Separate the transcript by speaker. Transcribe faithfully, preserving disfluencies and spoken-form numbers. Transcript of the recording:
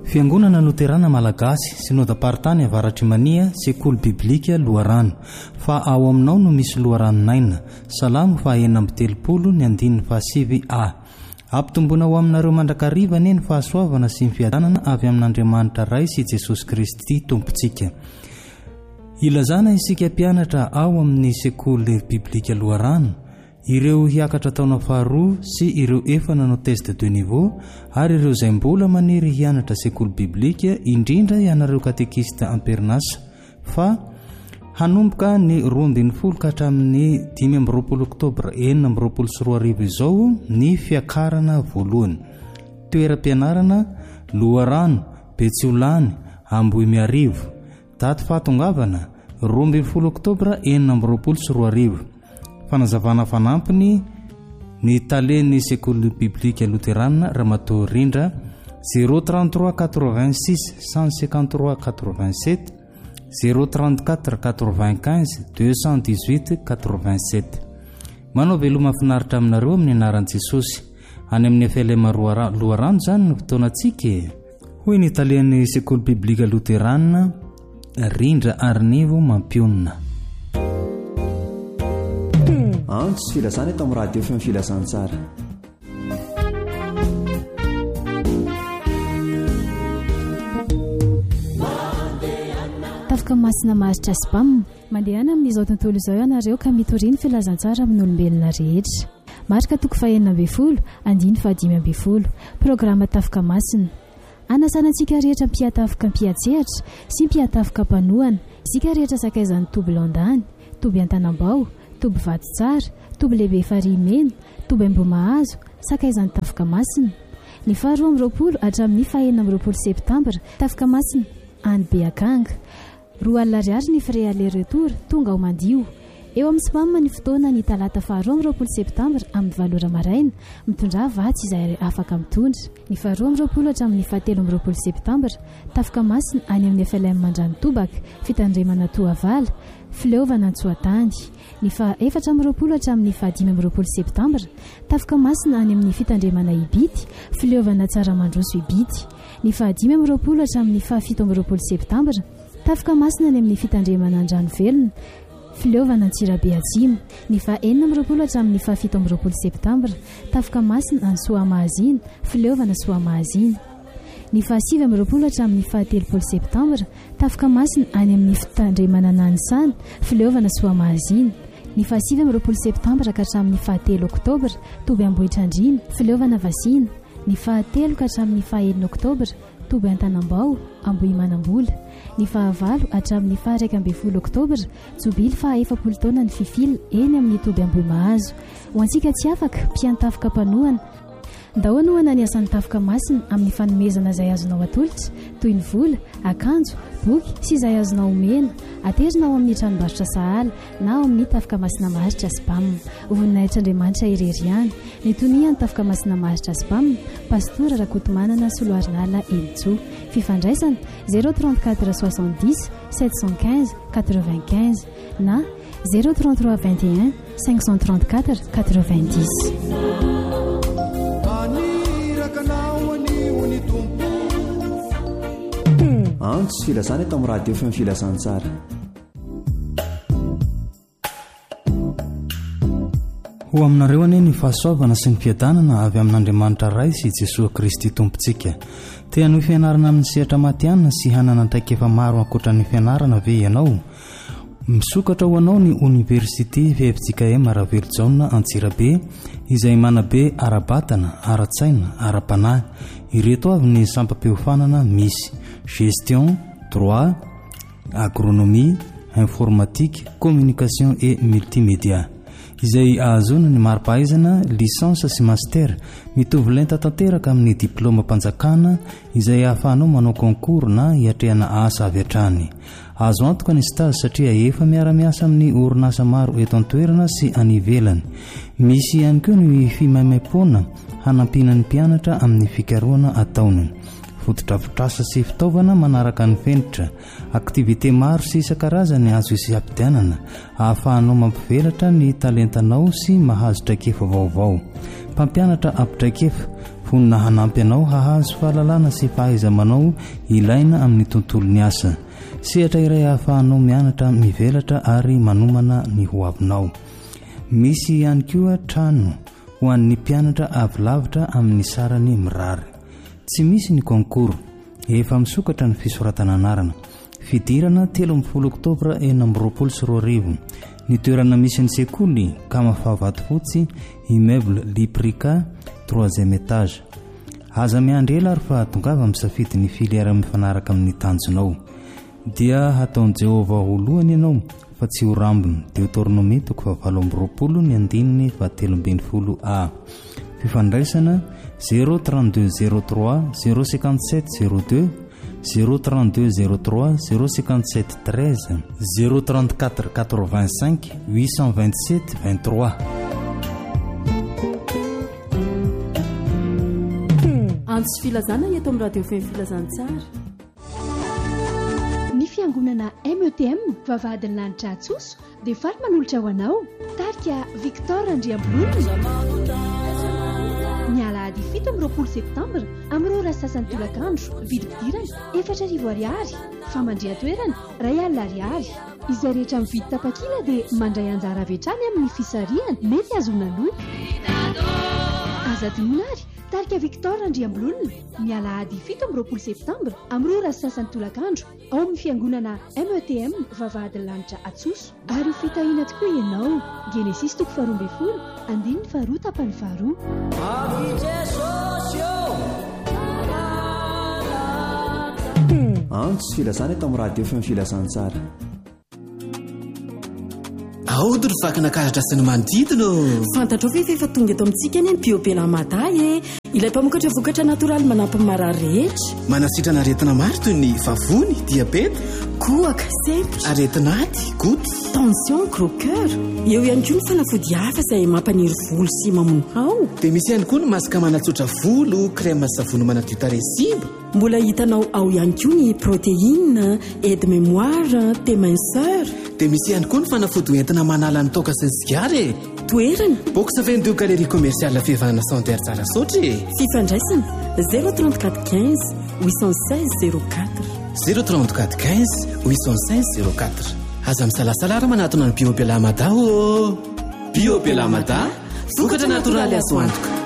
Speaker 1: Fiangonana Luterana Malagasy Synodam-paritany Avaratry Mania Sekoly Biblika Loharano fa ao aminao no misy Loharano naina Salamo fa enina amby telopolo ny andininy fahasivy A. Ampitombona ao aminareo mandrakariva ny fahasoavana sy ny fiadanana avy amin'Andriamanitra Ray sy Jesosy Kristy Tompontsika. Ilazana isika mpianatra ao amin'ny Sekoly Biblika Loharano ireo hiakatra taona faharoa sy ireo efa nanao test de niveau ary ireo izay mbola maniry hianatra sekoly biblika indrindra ianareo katekista amperinasa fa hanomboka ny roa ambin'ny folo ka hatramin'ny dimy amby roapolo oktobra enina amby roapolo sy roa arivo izao ny fiakarana voalohany. Toeram-pianarana Loharano Betsiolany Ambohimiarivo. Daty fahatongavana roa ambin'ny folo oktobra enina amby roapolo sy roa arivo. Fanazavana fanampiny ny taleny sekoly biblika luterana Ramatoa Rindra zéro trente-trois quatre-vingt-six cent cinquante-trois quatre-vingt-sept zéro trente-quatre quatre-vingt-quinze deux cent dix-huit quatre-vingt-sept. Manao veloma mahafinaritra aminareo amin'ny anaran'i Jesosy. Any amin'ny F-lema Loharano zany no fotoanantsika. Hoy ny taleny sekoly biblika luterana Rindra Arnivo Mampionina.
Speaker 2: Antsy sy filazana eto amin'ny radio feo filazantsara.
Speaker 3: Tafika masina maharitra spam mandehana amin'izao tontolo izao ianareo ka mitoriany filazantsara amin'ny olombelona rehetra. Marika toko fahenina ambin'ny folo andiny fahadimy ambin'ny folo programa Tafika masina. Anasanantsika rehetra mpiatafika mpiatsehatra sy mpiatafika mpanohana isika rehetra sakaizan'ny toby Landany, toby Antanambao, toby Vatitsara, toby lehibe Farimena, toby Ambomahazo, sakaizan'ny Tafika masina. Ny faharoa amby roapolo hatramin'ny fahaenina amby roapolo septambra Tafika masina any Beakanga. Roa alina ariary ny frais aller retour tonga ao Mandio. Eo amin'ny spam ny fotoana ny talata faharoa amby roapolo septambra amin'ny valo ora maraina mitondra vatsy izay afaka mitondra. Ny faharoa amby roapolo hatramin'ny fahatelo amby roapolo septambra Tafika masina any amin'ny F L M Mandrano Tobaka fitandremana Toavala fileovana Antsoatany. Ny faha efatra amby roapolo hatramin'ny fahadimy amby roapolo septambra Tafika masina any amin'ny fitandremana Ibity fileovana Tsaramandroso Ibity. Ny fahadimy amby roapolo hatramin'ny fahafito amby roapolo septambra Tafika masina any amin'ny fitandremana Andranovelona fileovana Antsirabe Atsimo. Ny fahaenina amby roapolo hatramin'ny fahafito amby roapolo septambra Tafika masina any Soamahazina fileovana Soamahazina. Ny fahasivy amby roapolo hatramin'ny fahatelopolo septambra Tafika masina any amin'ny fitandremana Nanisana fileovana Soamahazina. Ny fahasivy amby roapolo septambra ka hatramin'ny fahatelo oktobra toby Ambohitrandrina fileovana Vasina. Ny fahatelo ka hatramin'ny fahaenina oktobra toby Antanambao Ambohimanambola. Ny fahavalo hatramin'ny faharaika ambin'ny folo oktobra jobily fahaefapolo taona ny fifily eny amin'ny toby Ambohimahazo. Ho antsika tsy afaka mpiantafika mpanohana ndahoanohana ny asan'ny Tafika masina amin'ny fanomezana izay azonao atolotra toy ny vola, akanjo, boky sy izay azonao omena aterina ao amin'ny tranombarotra sahala na ao amin'ny Tafika masina maharitra spam. Voninahitran'Andriamanitra ireriany ny tonian'ny Tafika masina maharitra spam Pastora Rakotomanana Soloarinala Elitso. Fifandraisana zéro trente-quatre soixante-dix sept cent quinze quatre-vingt-quinze na zéro trente-trois vingt et un cinq cent trente-quatre quatre-vingt-dix.
Speaker 2: Antsy sy filazana eto amin'ny radio feo filazantsara.
Speaker 1: Ho aminareo anie ny fahasoavana sy ny fiadanana avy amin'Andriamanitra Ray sy Jesosy Kristy Tompontsika. Te hanao fianarana amin'ny sehatra matianina sy hanana traikefa maro ankoatra ny fianarana ve ianao? Misokatra ho anao ny Université V F J K M Raveljaona Antsirabe izay manabe ara-batana, ara-tsaina, ara-panahy. Ireto avy ny sampam-piofanana misy gestion, droit, agronomie, informatique, communication et multimédia. Izay ahazona ny mari-pahaizana licence sy master mitovy lenta tanteraka amin'ny diplôma mpanjakana izay ahafahanao manao concours na hiatrehana asa avy hatrany. Azo antoka ny stage satria efa miara-miasa amin'ny orinasa maro eto an-toerana sy any ivelany. Misy ihany koa ny fimaimai-poana hanampiana ny mpianatra amin'ny fikarohana ataony. Fotodrafitrasa sy fitaovana manaraka ny fenitra, aktivité maro sy isan-karazany azo isy-ampidianana ahafahanao mampivelatra ny talentanao sy mahazo traikefa vaovao. Mpampianatra ampitraikefa vonina hanampy anao hahazo fahalalana sy fahaiza-manao ilaina amin'ny tontolony asa. Sehatra iray ahafahanao mianatra mivelatra ary manomana ny ho avinao. Misy ihany koa trano ho an'ny mpianatra avylavitra amin'ny sarany mirary. Tsy misy ny concours. Efa misokatra ny fisoratana anarana. Fidirana telo amby folo oktobra enina amby roapolo sy roa arivo. Ny toerana misy ny sekoly Kama Favatofotsy, immeuble Liprika, troisième étage. Aza miandrela ary fa tongava misafidy ny filière mifanaraka amin'ny tanjonao. Dia hataon Jehova lohany ianao fa tsy ho rambony. Deutéronomie toko fahavalo amby roapolo ny andininy fahatelo ambin'ny folo A. Fifandraisana zéro trente-deux zéro trois zéro cinquante-sept zéro deux, zéro trente-deux zéro trois zéro cinquante-sept treize, zéro trente-quatre quatre-vingt-cinq huit cent vingt-sept vingt-trois.
Speaker 4: Antsy filazana eto amin'ny radio fem filazantsara.
Speaker 5: Ny fiangonana M E T M vavahadin'ny lanitra Atsoso dia faly manolotra ho anao tarika Victor Andriambolona ny alahady fito amby roapolo septambra amin'ny roa sasany tolakandro vidim-pidirana efatra arivo ariary famandria-toerana iray alina ariary. Izay rehetra mividy tapakila dia mandray anjara avy hatrany amin'ny fisarihana mety azona loha. Aza dinonary tarika Victor Andriambolona ny alahady fito amby roapolo septambra amin'ny roa sasany tolakandro ao amin'ny fiangonana M E T M vavahadin'ny lanitra Atsoso. Ary fitahina tokoa ianao. Genesis toko faharoa ambin'ny folo andininy faharoa tapany faharoa.
Speaker 2: Antso filazana eto amin'ny radio fem filazantsara.
Speaker 6: Aody ry vakinakahatra sy ny manodidina.
Speaker 4: Fantatrao ve efa tonga eto amintsika any biobela maday e. Ilay mpamokatra vokatra natoraly manampy ny marary rehetra.
Speaker 6: Manasitrana aretina maro toy ny vavony, diabeta,
Speaker 4: kohaka, sempotra,
Speaker 6: aretin'aty, goty,
Speaker 4: tension, gros cœur. Eo ihany koa ny fanafody hafa izay mampaniry volo sy mamono hao.
Speaker 6: Dia misy ihany koa ny masaka manatsotra volo, crème savony manadio tarehy simba.
Speaker 4: Mbola hitanao ao ihany koa ny protéine, aide mémoire, téminceur.
Speaker 6: Dia misy ihany koa ny fanafody entina manala ny toaka sy ny sigara.
Speaker 4: Toerana
Speaker 6: box vingt-deux galerie commerciale fihavana Santerre Tsarasotra.
Speaker 4: Fifandraisana zéro trente-quatre quinze huit cent seize zéro quatre,
Speaker 6: zéro trente-quatre quinze huit cent seize zéro quatre. Aza misalasalara manatona ny Biobela Mada o. Biobela Mada, vokatra natoraly azo antoka.